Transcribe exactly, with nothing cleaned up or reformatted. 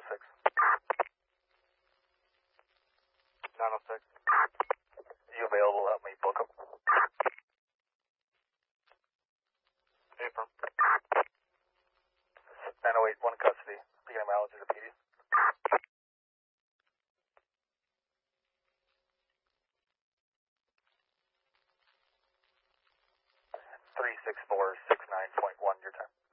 six. nine oh six. You available to help me book him? Affirm. nine oh eight, one custody. Beginning mileage to the P D. three six four six nine point one, your time.